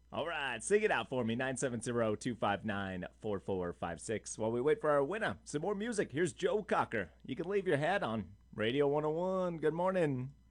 All right, sing it out for me, 970-259-4456. While we wait for our winner, some more music. Here's Joe Cocker. You can leave your hat on Radio 101. Good morning.